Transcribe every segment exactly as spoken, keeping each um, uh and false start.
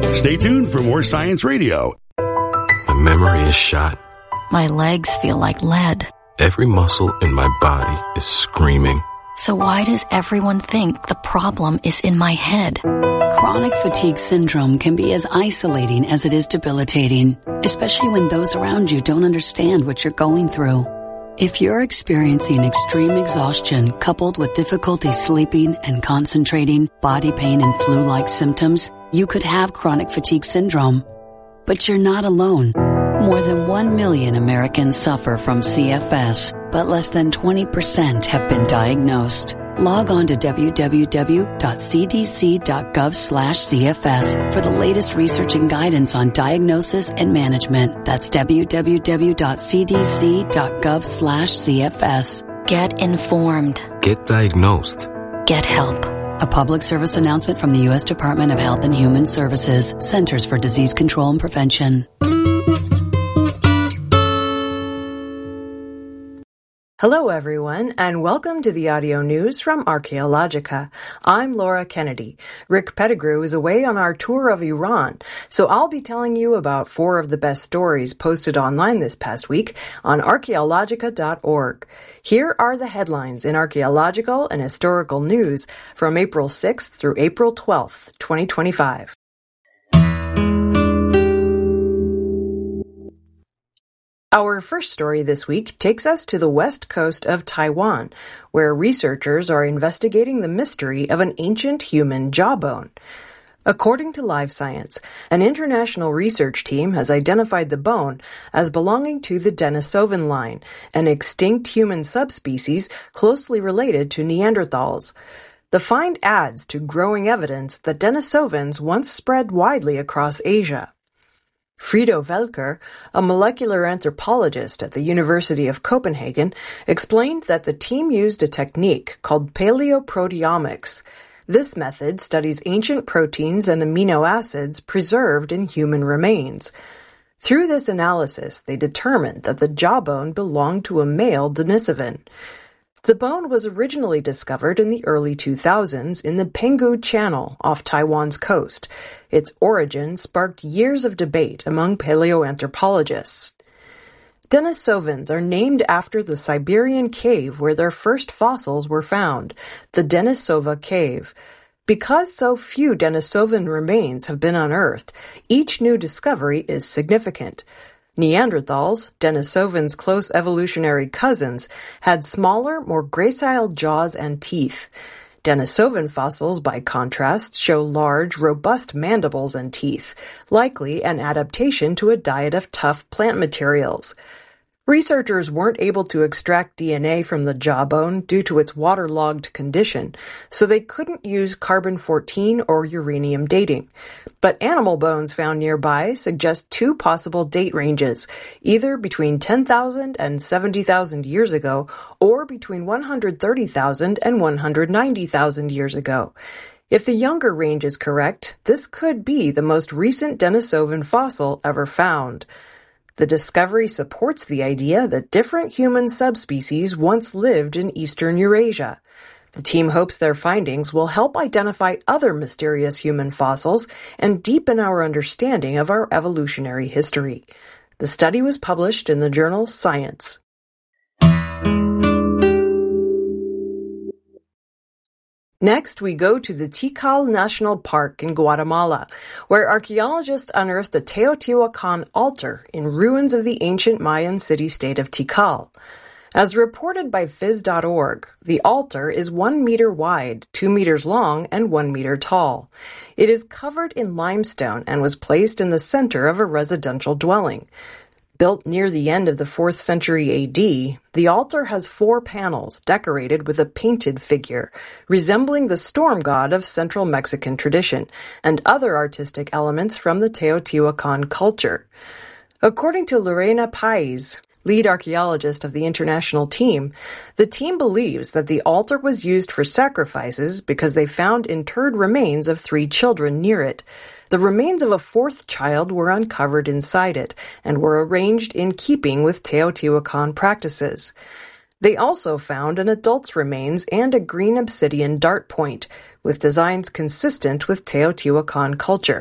Stay tuned for more Science Radio. My memory is shot. My legs feel like lead. Every muscle in my body is screaming. So why does everyone think the problem is in my head? Chronic fatigue syndrome can be as isolating as it is debilitating, especially when those around you don't understand what you're going through. If you're experiencing extreme exhaustion coupled with difficulty sleeping and concentrating, body pain and flu-like symptoms, you could have chronic fatigue syndrome. But you're not alone. More than one million Americans suffer from C F S, but less than twenty percent have been diagnosed. Log on to w w w dot c d c dot gov slash c f s for the latest research and guidance on diagnosis and management. That's w w w dot c d c dot gov slash c f s. Get informed. Get diagnosed. Get help. A public service announcement from the U S Department of Health and Human Services, Centers for Disease Control and Prevention. Hello, everyone, and welcome to the audio news from Archaeologica. I'm Laura Kennedy. Rick Pettigrew is away on our tour of Iran, so I'll be telling you about four of the best stories posted online this past week on archaeologica dot org. Here are the headlines in archaeological and historical news from April sixth through April twelfth, twenty twenty-five. Our first story this week takes us to the west coast of Taiwan, where researchers are investigating the mystery of an ancient human jawbone. According to Live Science, an international research team has identified the bone as belonging to the Denisovan line, an extinct human subspecies closely related to Neanderthals. The find adds to growing evidence that Denisovans once spread widely across Asia. Frido Velker, a molecular anthropologist at the University of Copenhagen, explained that the team used a technique called paleoproteomics. This method studies ancient proteins and amino acids preserved in human remains. Through this analysis, they determined that the jawbone belonged to a male Denisovan. The bone was originally discovered in the early two thousands in the Penghu Channel off Taiwan's coast. Its origin sparked years of debate among paleoanthropologists. Denisovans are named after the Siberian cave where their first fossils were found, the Denisova Cave. Because so few Denisovan remains have been unearthed, each new discovery is significant. Neanderthals, Denisovans' close evolutionary cousins, had smaller, more gracile jaws and teeth. Denisovan fossils, by contrast, show large, robust mandibles and teeth, likely an adaptation to a diet of tough plant materials. Researchers weren't able to extract D N A from the jawbone due to its waterlogged condition, so they couldn't use carbon fourteen or uranium dating. But animal bones found nearby suggest two possible date ranges, either between ten thousand and seventy thousand years ago, or between one hundred thirty thousand and one hundred ninety thousand years ago. If the younger range is correct, this could be the most recent Denisovan fossil ever found. The discovery supports the idea that different human subspecies once lived in eastern Eurasia. The team hopes their findings will help identify other mysterious human fossils and deepen our understanding of our evolutionary history. The study was published in the journal Science. Next, we go to the Tikal National Park in Guatemala, where archaeologists unearthed the Teotihuacan altar in ruins of the ancient Mayan city-state of Tikal. As reported by phys dot org, the altar is one meter wide, two meters long, and one meter tall. It is covered in limestone and was placed in the center of a residential dwelling. Built near the end of the fourth century A D, the altar has four panels decorated with a painted figure, resembling the storm god of central Mexican tradition, and other artistic elements from the Teotihuacan culture. According to Lorena Pais, lead archaeologist of the international team, the team believes that the altar was used for sacrifices because they found interred remains of three children near it. The remains of a fourth child were uncovered inside it and were arranged in keeping with Teotihuacan practices. They also found an adult's remains and a green obsidian dart point, with designs consistent with Teotihuacan culture.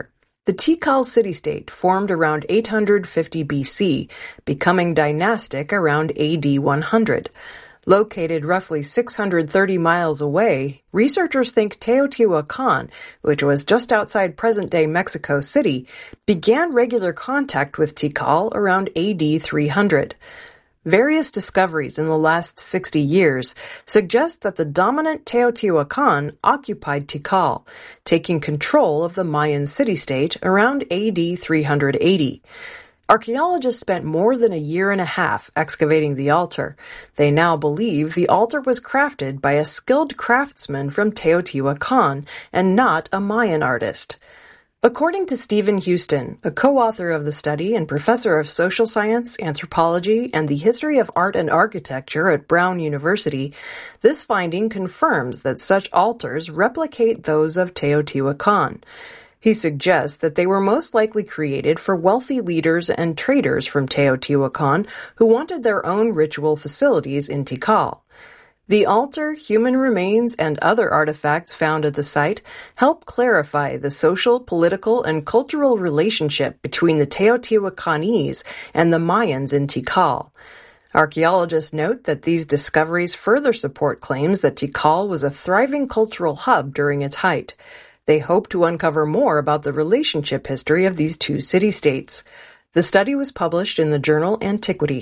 The Tikal city-state formed around eight hundred fifty B C, becoming dynastic around A D one hundred. Located roughly six hundred thirty miles away, researchers think Teotihuacan, which was just outside present-day Mexico City, began regular contact with Tikal around A D three hundred. Various discoveries in the last sixty years suggest that the dominant Teotihuacan occupied Tikal, taking control of the Mayan city-state around A D three hundred eighty. Archaeologists spent more than a year and a half excavating the altar. They now believe the altar was crafted by a skilled craftsman from Teotihuacan and not a Mayan artist. According to Stephen Houston, a co-author of the study and professor of social science, anthropology, and the history of art and architecture at Brown University, this finding confirms that such altars replicate those of Teotihuacan. He suggests that they were most likely created for wealthy leaders and traders from Teotihuacan who wanted their own ritual facilities in Tikal. The altar, human remains, and other artifacts found at the site help clarify the social, political, and cultural relationship between the Teotihuacanese and the Mayans in Tikal. Archaeologists note that these discoveries further support claims that Tikal was a thriving cultural hub during its height. They hope to uncover more about the relationship history of these two city-states. The study was published in the journal Antiquity.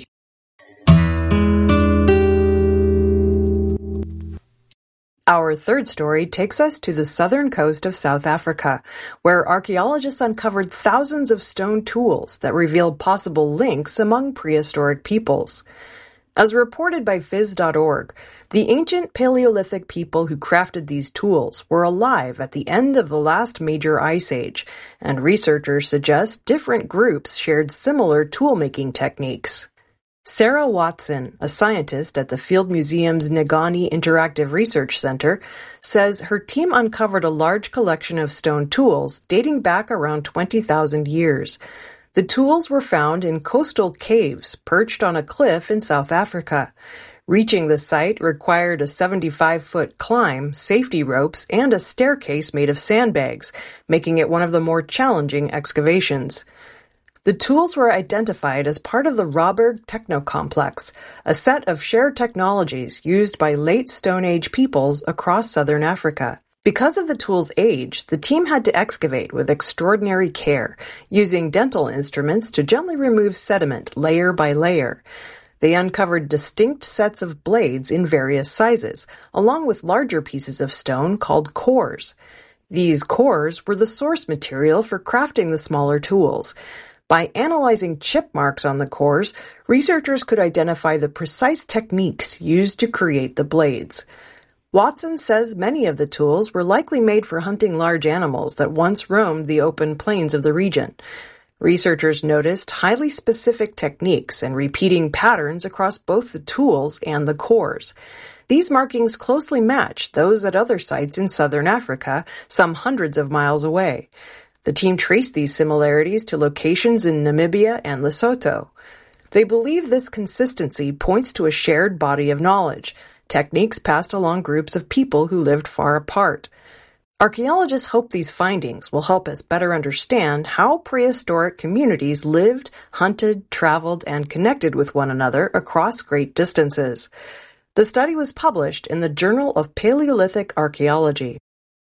Our third story takes us to the southern coast of South Africa, where archaeologists uncovered thousands of stone tools that revealed possible links among prehistoric peoples. As reported by phys dot org, the ancient Paleolithic people who crafted these tools were alive at the end of the last major ice age, and researchers suggest different groups shared similar tool-making techniques. Sarah Watson, a scientist at the Field Museum's Negani Interactive Research Center, says her team uncovered a large collection of stone tools dating back around twenty thousand years. The tools were found in coastal caves perched on a cliff in South Africa. Reaching the site required a seventy-five foot climb, safety ropes, and a staircase made of sandbags, making it one of the more challenging excavations. The tools were identified as part of the Rawberg Technocomplex, a set of shared technologies used by late Stone Age peoples across southern Africa. Because of the tools' age, the team had to excavate with extraordinary care, using dental instruments to gently remove sediment layer by layer. They uncovered distinct sets of blades in various sizes, along with larger pieces of stone called cores. These cores were the source material for crafting the smaller tools. By analyzing chip marks on the cores, researchers could identify the precise techniques used to create the blades. Watson says many of the tools were likely made for hunting large animals that once roamed the open plains of the region. Researchers noticed highly specific techniques and repeating patterns across both the tools and the cores. These markings closely match those at other sites in southern Africa, some hundreds of miles away. The team traced these similarities to locations in Namibia and Lesotho. They believe this consistency points to a shared body of knowledge, techniques passed along groups of people who lived far apart. Archaeologists hope these findings will help us better understand how prehistoric communities lived, hunted, traveled, and connected with one another across great distances. The study was published in the Journal of Paleolithic Archaeology.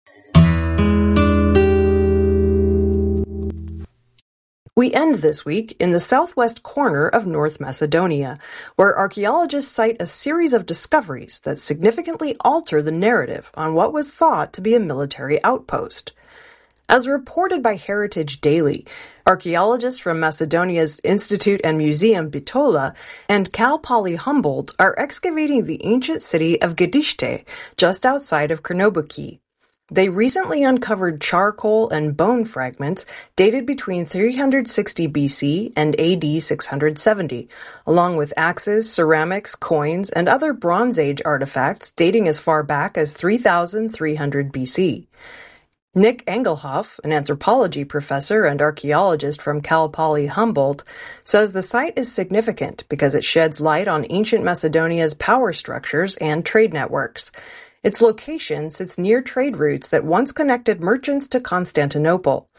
We end this week in the southwest corner of North Macedonia, where archaeologists cite a series of discoveries that significantly alter the narrative on what was thought to be a military outpost. As reported by Heritage Daily, archaeologists from Macedonia's Institute and Museum Bitola and Cal Poly Humboldt are excavating the ancient city of Gedishte, just outside of Krnobuki. They recently uncovered charcoal and bone fragments dated between three hundred sixty B C and A D six hundred seventy, along with axes, ceramics, coins, and other Bronze Age artifacts dating as far back as three thousand three hundred B C. Nick Engelhoff, an anthropology professor and archaeologist from Cal Poly Humboldt, says the site is significant because it sheds light on ancient Macedonia's power structures and trade networks. Its location sits near trade routes that once connected merchants to Constantinople.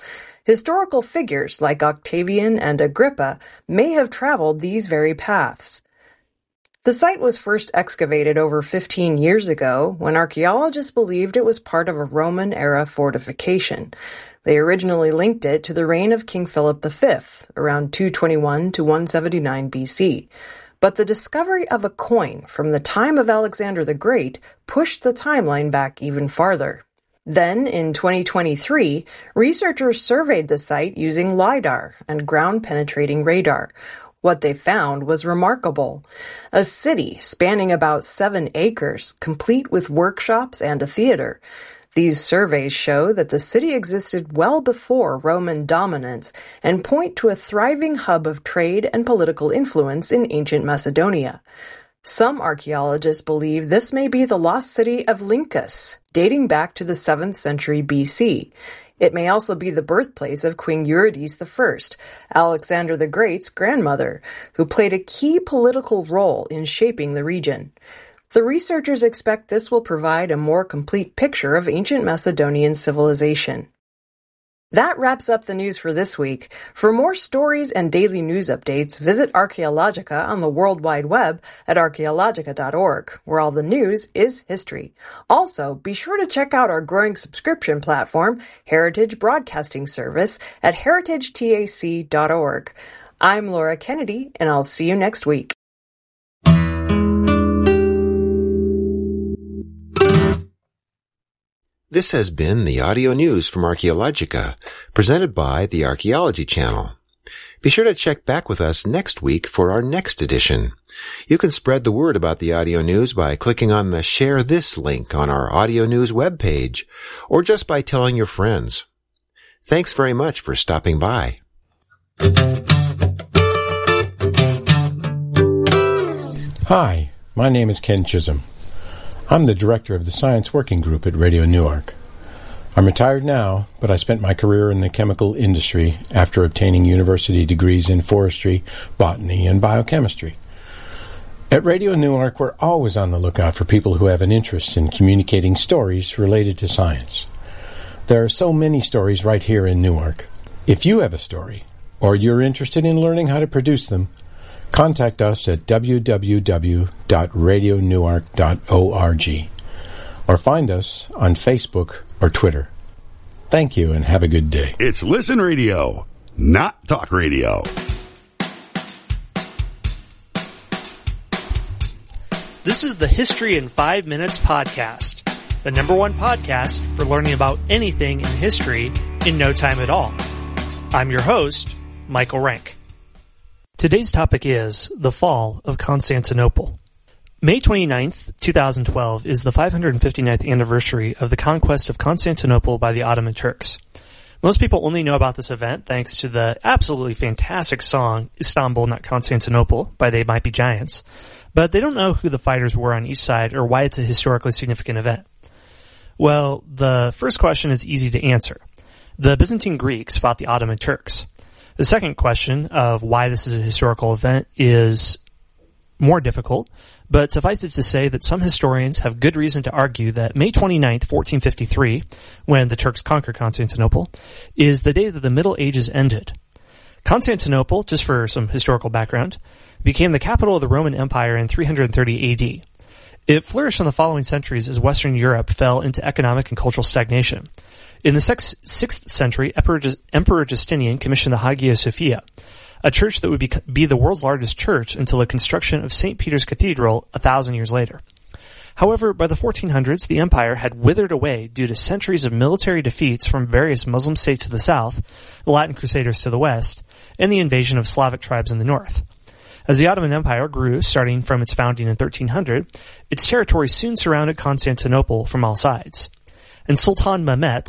Historical figures like Octavian and Agrippa may have traveled these very paths. The site was first excavated over fifteen years ago when archaeologists believed it was part of a Roman-era fortification. They originally linked it to the reign of King Philip the Fifth, around two twenty-one to one seventy-nine B C. But the discovery of a coin from the time of Alexander the Great pushed the timeline back even farther. Then, in twenty twenty-three, researchers surveyed the site using LiDAR and ground-penetrating radar. What they found was remarkable. A city spanning about seven acres, complete with workshops and a theater. These surveys show that the city existed well before Roman dominance and point to a thriving hub of trade and political influence in ancient Macedonia. Some archaeologists believe this may be the lost city of Lyncus, dating back to the seventh century B C. It may also be the birthplace of Queen Eurydice the First, Alexander the Great's grandmother, who played a key political role in shaping the region. The researchers expect this will provide a more complete picture of ancient Macedonian civilization. That wraps up the news for this week. For more stories and daily news updates, visit Archaeologica on the World Wide Web at archaeologica dot org, where all the news is history. Also, be sure to check out our growing subscription platform, Heritage Broadcasting Service, at heritage tac dot org. I'm Laura Kennedy, and I'll see you next week. This has been the audio news from Archaeologica, presented by the Archaeology Channel. Be sure to check back with us next week for our next edition. You can spread the word about the audio news by clicking on the Share This link on our audio news webpage, or just by telling your friends. Thanks very much for stopping by. Hi, my name is Ken Chisholm. I'm the director of the Science Working Group at Radio Newark. I'm retired now, but I spent my career in the chemical industry after obtaining university degrees in forestry, botany, and biochemistry. At Radio Newark, we're always on the lookout for people who have an interest in communicating stories related to science. There are so many stories right here in Newark. If you have a story, or you're interested in learning how to produce them, contact us at w w w dot radio newark dot org or find us on Facebook or Twitter. Thank you and have a good day. It's Listen Radio, not Talk Radio. This is the History in Five Minutes podcast, the number one podcast for learning about anything in history in no time at all. I'm your host, Michael Rank. Today's topic is the fall of Constantinople. May twenty-ninth, twenty twelve is the five hundred fifty-ninth anniversary of the conquest of Constantinople by the Ottoman Turks. Most people only know about this event thanks to the absolutely fantastic song Istanbul, Not Constantinople by They Might Be Giants, but they don't know who the fighters were on each side or why it's a historically significant event. Well, the first question is easy to answer. The Byzantine Greeks fought the Ottoman Turks. The second question of why this is a historical event is more difficult, but suffice it to say that some historians have good reason to argue that May twenty-ninth, fourteen fifty-three, when the Turks conquered Constantinople, is the day that the Middle Ages ended. Constantinople, just for some historical background, became the capital of the Roman Empire in three hundred thirty A D. It flourished in the following centuries as Western Europe fell into economic and cultural stagnation. In the sixth century, Emperor Justinian commissioned the Hagia Sophia, a church that would be, be the world's largest church until the construction of Saint Peter's Cathedral a thousand years later. However, by the fourteen hundreds, the empire had withered away due to centuries of military defeats from various Muslim states to the south, the Latin Crusaders to the west, and the invasion of Slavic tribes in the north. As the Ottoman Empire grew, starting from its founding in thirteen hundred, its territory soon surrounded Constantinople from all sides. And Sultan Mehmet,